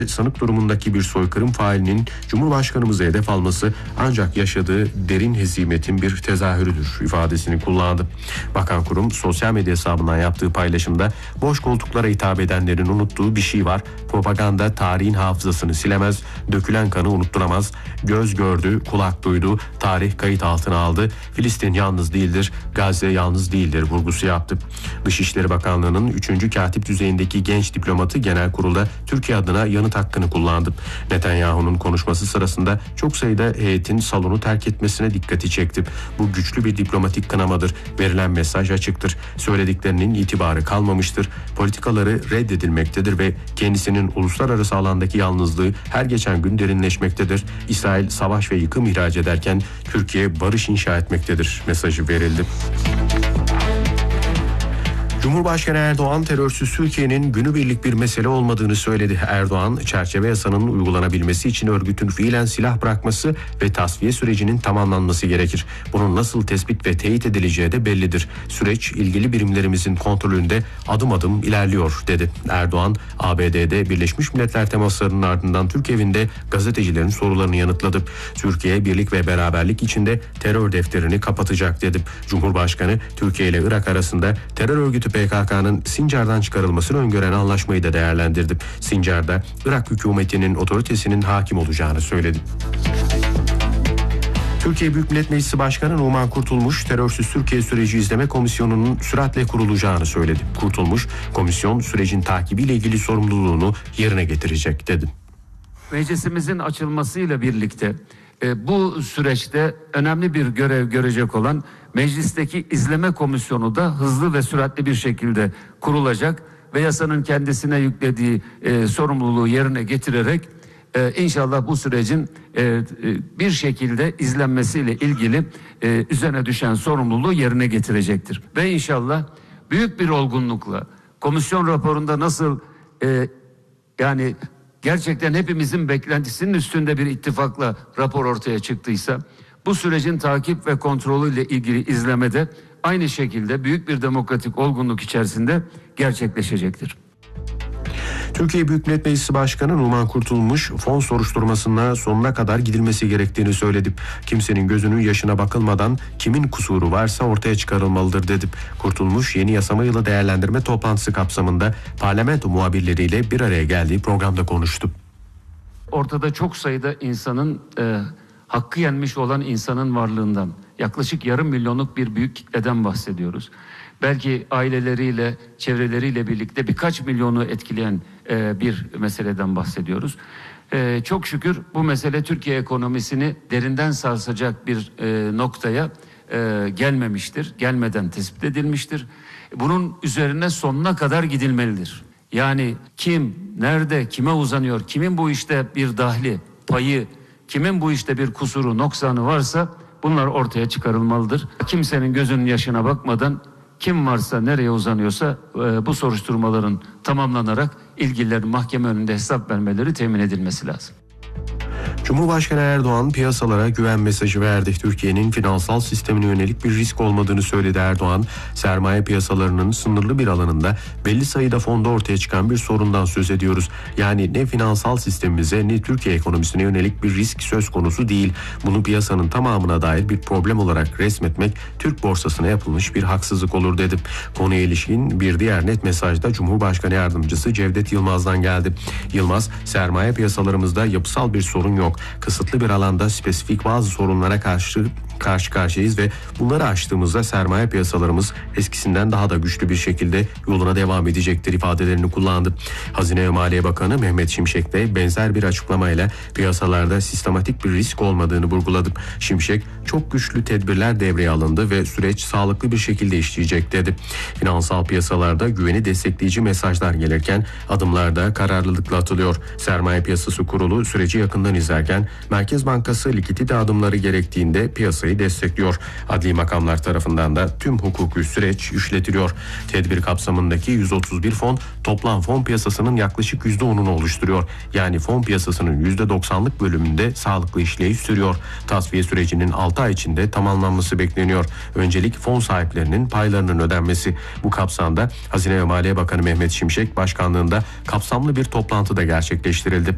sanık durumundaki bir soykırım failinin Cumhurbaşkanımızı hedef alması ancak yaşadığı derin hezimetin bir tezahürüdür ifadesini kullandı. Bakan kurum sosyal medya hesabından yaptığı paylaşımda boş koltuklara hitap edenlerin unuttuğu bir şey var. Propaganda tarihin hafızasını silemez, dökülen kanı unutturamaz. Göz gördü, kulak duydu, tarih kayıt altına aldı. Filistin yalnız değildir, Gazze yalnız değildir vurgusu yaptı. Dışişleri Bakanlığı'nın 3. katip düzeyindeki genç diplomatı genel kurulda Türkiye adına yanıt hakkını kullandı. Netanyahu'nun konuşması sırasında çok sayıda heyetin salonu terk etmesine dikkati çekti. Bu güçlü bir diplomatik kınamadır. Verilen mesaj açıktır. Söylediklerinin itibarı kalmamıştır. Politikaları reddedilmektedir ve kendisinin uluslararası alandaki yalnızlığı her geçen gün derinleşmektedir. İsrail savaş ve yıkım ihraç ederken Türkiye barış inşa etmektedir mesajı verildi. Cumhurbaşkanı Erdoğan terörsüz Türkiye'nin günübirlik bir mesele olmadığını söyledi. Erdoğan, çerçeve yasanın uygulanabilmesi için örgütün fiilen silah bırakması ve tasfiye sürecinin tamamlanması gerekir. Bunun nasıl tespit ve teyit edileceği de bellidir. Süreç ilgili birimlerimizin kontrolünde adım adım ilerliyor dedi. Erdoğan, ABD'de Birleşmiş Milletler temaslarının ardından Türk evinde gazetecilerin sorularını yanıtladı. Türkiye birlik ve beraberlik içinde terör defterini kapatacak dedi. Cumhurbaşkanı, Türkiye ile Irak arasında terör örgütü PKK'nın Sincar'dan çıkarılmasını öngören anlaşmayı da değerlendirdi. Sincar'da Irak hükümetinin otoritesinin hakim olacağını söyledi. Türkiye Büyük Millet Meclisi Başkanı Numan Kurtulmuş, terörsüz Türkiye Süreci İzleme Komisyonu'nun süratle kurulacağını söyledi. Kurtulmuş, komisyon sürecin takibiyle ilgili sorumluluğunu yerine getirecek dedi. Meclisimizin açılmasıyla birlikte bu süreçte önemli bir görev görecek olan meclisteki izleme komisyonu da hızlı ve süratli bir şekilde kurulacak ve yasanın kendisine yüklediği sorumluluğu yerine getirerek inşallah bu sürecin bir şekilde izlenmesiyle ilgili üzerine düşen sorumluluğu yerine getirecektir. Ve inşallah büyük bir olgunlukla komisyon raporunda nasıl yani gerçekten hepimizin beklentisinin üstünde bir ittifakla rapor ortaya çıktıysa bu sürecin takip ve kontrolüyle ilgili izlemede aynı şekilde büyük bir demokratik olgunluk içerisinde gerçekleşecektir. Türkiye Büyük Millet Meclisi Başkanı Numan Kurtulmuş, fon soruşturmasına sonuna kadar gidilmesi gerektiğini söyledi. Kimsenin gözünün yaşına bakılmadan kimin kusuru varsa ortaya çıkarılmalıdır dedi. Kurtulmuş, yeni yasama yılı değerlendirme toplantısı kapsamında parlamento muhabirleriyle bir araya geldiği programda konuştu. Ortada çok sayıda insanın hakkı yenmiş olan insanın varlığından yaklaşık 500 milyonluk bir büyük kitleden bahsediyoruz. Belki aileleriyle, çevreleriyle birlikte birkaç milyonu etkileyen bir meseleden bahsediyoruz. Çok şükür bu mesele Türkiye ekonomisini derinden sarsacak bir noktaya gelmemiştir. Gelmeden tespit edilmiştir. Bunun üzerine sonuna kadar gidilmelidir. Yani kim, nerede, kime uzanıyor, kimin bu işte bir dahli, payı, kimin bu işte bir kusuru, noksanı varsa bunlar ortaya çıkarılmalıdır. Kimsenin gözünün yaşına bakmadan kim varsa, nereye uzanıyorsa bu soruşturmaların tamamlanarak ilgililerin mahkeme önünde hesap vermeleri temin edilmesi lazım. Cumhurbaşkanı Erdoğan piyasalara güven mesajı verdi. Türkiye'nin finansal sistemine yönelik bir risk olmadığını söyledi Erdoğan. Sermaye piyasalarının sınırlı bir alanında belli sayıda fonda ortaya çıkan bir sorundan söz ediyoruz. Yani ne finansal sistemimize ne Türkiye ekonomisine yönelik bir risk söz konusu değil. Bunu piyasanın tamamına dair bir problem olarak resmetmek Türk borsasına yapılmış bir haksızlık olur dedi. Konuya ilişkin bir diğer net mesaj da Cumhurbaşkanı Yardımcısı Cevdet Yılmaz'dan geldi. Yılmaz, sermaye piyasalarımızda yapısal bir sorun yok. Kısıtlı bir alanda spesifik bazı sorunlara karşı karşıyayız ve bunları aştığımızda sermaye piyasalarımız eskisinden daha da güçlü bir şekilde yoluna devam edecektir ifadelerini kullandı. Hazine ve Maliye Bakanı Mehmet Şimşek de benzer bir açıklamayla piyasalarda sistematik bir risk olmadığını vurguladı. Şimşek, çok güçlü tedbirler devreye alındı ve süreç sağlıklı bir şekilde işleyecek dedi. Finansal piyasalarda güveni destekleyici mesajlar gelirken adımlar da kararlılıkla atılıyor. Sermaye Piyasası Kurulu süreci yakından izlerken Merkez Bankası likidite adımları gerektiğinde piyasayı destekliyor. Adli makamlar tarafından da tüm hukuki süreç işletiliyor. Tedbir kapsamındaki 131 fon toplam fon piyasasının yaklaşık %10'unu oluşturuyor. Yani fon piyasasının %90'lık bölümünde sağlıklı işleyiş sürüyor. Tasfiye sürecinin 6 ay içinde tamamlanması bekleniyor. Öncelik fon sahiplerinin paylarının ödenmesi. Bu kapsamda Hazine ve Maliye Bakanı Mehmet Şimşek başkanlığında kapsamlı bir toplantı da gerçekleştirildi.